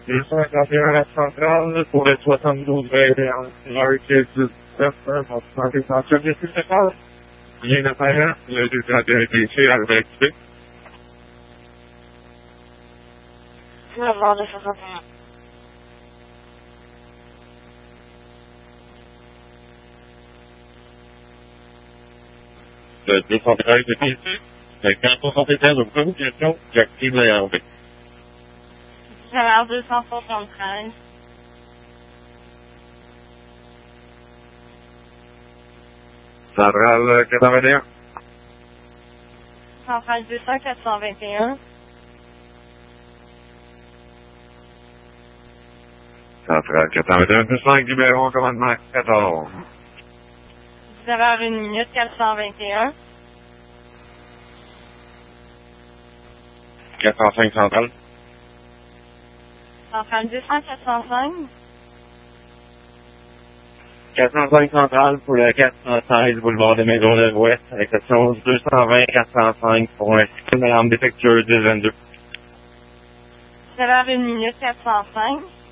251 la centrale pour le 72 21. L'heure 19 mon santé sensuel de ce secteur. Bien apparent, le 231 ici à l'université. Novembre 61. Le 213 est ici. C'est 473, vous pouvez une question, j'active la RV. Général 273. Centrale 81. Centrale 200 421. Centrale 81, plus 5, numéro en commandement 14. 10h01 minute 421. 405 centrale. Centrale 200 405. 405 centrale pour le 416 boulevard des Maisons de l'Ouest, avec cette chose 220 405 pour un système d'alarme défectueux 1022. 10h01 minute 405.